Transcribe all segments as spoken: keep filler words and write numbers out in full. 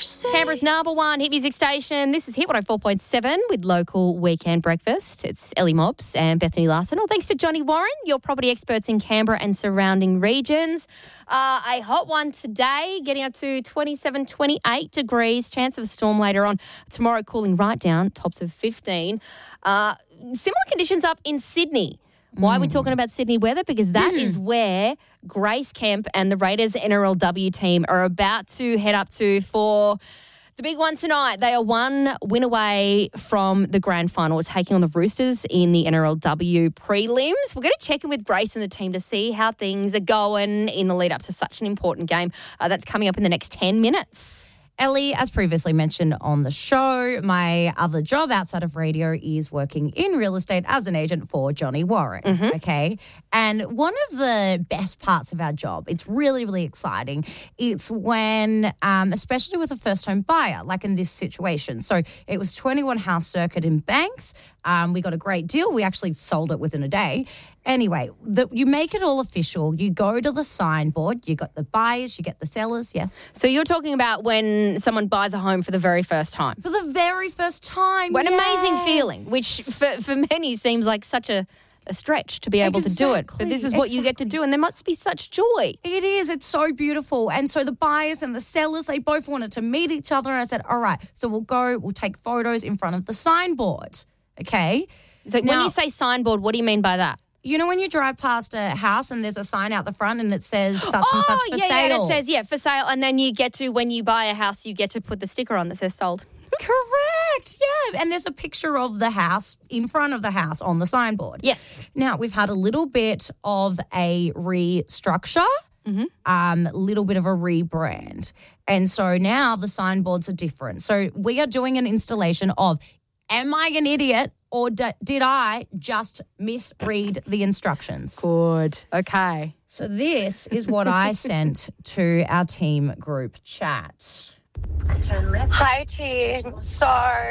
Canberra's number one hit music station. This is Hit one oh four point seven with local weekend breakfast. It's Ellie Mobbs and Bethany Larson. All thanks to Johnny Warren, your property experts in Canberra and surrounding regions. Uh, a hot one today, getting up to twenty-seven, twenty-eight degrees. Chance of a storm later on. Tomorrow cooling right down, tops of fifteen. Uh, similar conditions up in Sydney. Why are we talking about Sydney weather? Because that is where Grace Kemp and the Raiders N R L W team are about to head up to for the big one tonight. They are one win away from the grand final, taking on the Roosters in the N R L W prelims. We're going to check in with Grace and the team to see how things are going in the lead up to such an important game. Uh, that's coming up in the next ten minutes. Ellie, as previously mentioned on the show, my other job outside of radio is working in real estate as an agent for Johnny Warren, mm-hmm. okay? And one of the best parts of our job, it's really, really exciting, it's when, um, especially with a first-home buyer, like in this situation. So it was twenty-one House Circuit in Banks. Um, we got a great deal. We actually sold it within a day. Anyway, the, you make it all official. You go to the signboard. You got the buyers, you get the sellers, yes. So you're talking about when someone buys a home for the very first time. For the very first time, What an yeah. amazing feeling, which for, for many seems like such a, a stretch to be able exactly, to do it. But this is what exactly. you get to do, and there must be such joy. It is. It's so beautiful. And so the buyers and the sellers, they both wanted to meet each other. And I said, all right, so we'll go, we'll take photos in front of the signboard, okay? So now, when you say signboard, what do you mean by that? You know when you drive past a house and there's a sign out the front and it says such oh, and such for yeah, sale? yeah, and it says, yeah, for sale. And then you get to, when you buy a house, you get to put the sticker on that says sold. Correct, yeah. And there's a picture of the house in front of the house on the signboard. Yes. Now, we've had a little bit of a restructure, a mm-hmm. um, little bit of a rebrand. And so now the signboards are different. So we are doing an installation of, am I an idiot? Or d- did I just misread the instructions? Good. Okay. So this is what I sent to our team group chat. Turn left. Hi, team. So,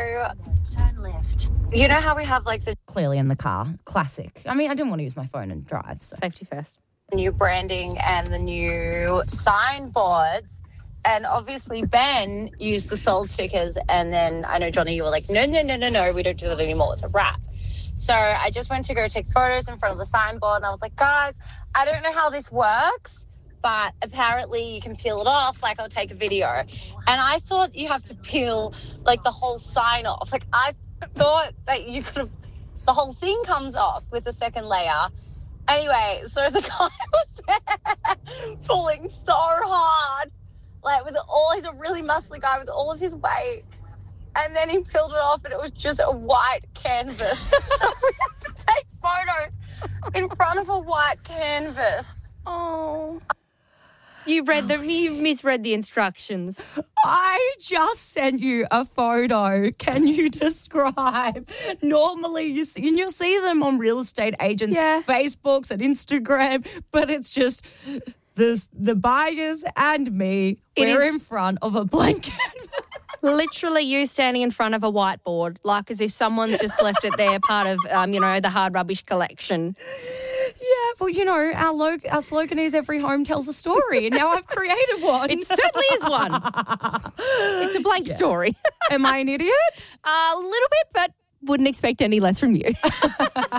turn left. You know how we have like the Clearly in the car. Classic. I mean, I didn't want to use my phone and drive. So. Safety first. New branding and the new signboards. And obviously Ben used the sold stickers, and then I know, Johnny, you were like, no, no, no, no, no, we don't do that anymore. It's a wrap. So I just went to go take photos in front of the signboard, and I was like, guys, I don't know how this works, but apparently you can peel it off. Like, I'll take a video. And I thought you have to peel, like, the whole sign off. Like, I thought that you could have, the whole thing comes off with the second layer. Anyway, so the guy was there pulling so hard. Like, with all, he's a really muscly guy with all of his weight. And then he peeled it off and it was just a white canvas. So we had to take photos in front of a white canvas. Oh. You read the, you misread the instructions. I just sent you a photo. Can you describe? Normally, you see, and you'll see them on real estate agents' yeah. Facebooks and Instagram, but it's just... The, the buyers and me, it we're is in front of a blank canvas. Literally you standing in front of a whiteboard, like as if someone's just left it there, part of, um, you know, the hard rubbish collection. Yeah, well, you know, our, lo- our slogan is every home tells a story, and now I've created one. It certainly is one. It's a blank yeah. story. Am I an idiot? Uh, a little bit, but wouldn't expect any less from you.